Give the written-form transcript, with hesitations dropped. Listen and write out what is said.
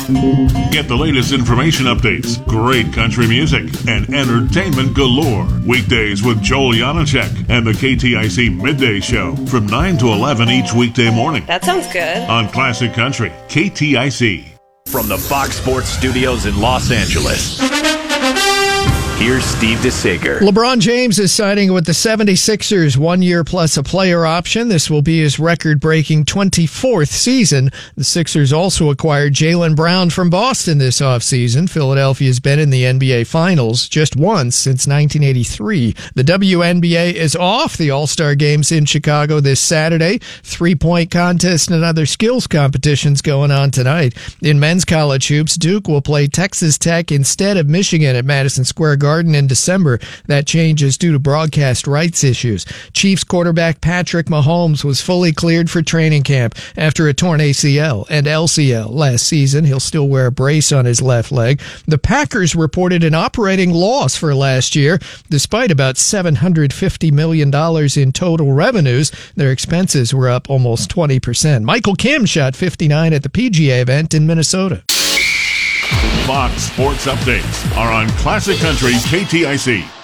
Get the latest information updates, great country music, and entertainment galore. Weekdays with Joel Janacek and the KTIC Midday Show from 9 to 11 each weekday morning. That sounds good. On Classic Country, KTIC. From the Fox Sports Studios in Los Angeles, here's Steve DeSager. LeBron James is signing with the 76ers 1 year plus a player option. This will be his record-breaking 24th season. The Sixers also acquired Jaylen Brown from Boston this offseason. Philadelphia's been in the NBA Finals just once since 1983. The WNBA is off. The All-Star Game's in Chicago this Saturday. Three-point contest and other skills competitions going on tonight. In men's college hoops, Duke will play Texas Tech instead of Michigan at Madison Square Garden in December. That change is due to broadcast rights issues. Chiefs quarterback Patrick Mahomes was fully cleared for training camp after a torn ACL and LCL last season. He'll still wear a brace on his left leg. The Packers reported an operating loss for last year. Despite about $750 million in total revenues, their expenses were up almost 20%. Michael Kim shot 59 at the PGA event in Minnesota. Fox Sports Updates are on Classic Country KTIC.